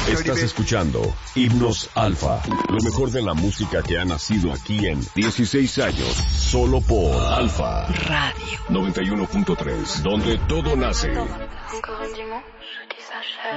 Estás escuchando Himnos Alfa, lo mejor de la música que ha nacido aquí en 16 años, solo por Alfa Radio 91.3, donde todo nace.